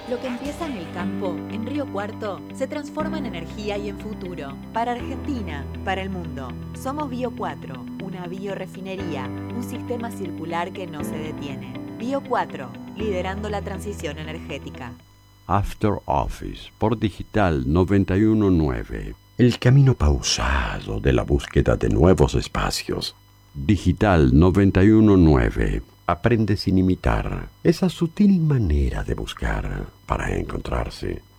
Lo que empieza en el campo, en Río Cuarto, se transforma en energía y en futuro. Para Argentina, para el mundo. Somos Bio 4, una biorefinería, un sistema circular que no se detiene. Bio 4, liderando la transición energética. After Office, por Digital 919. El camino pausado de la búsqueda de nuevos espacios. Digital 919. Aprende sin imitar esa sutil manera de buscar para encontrarse.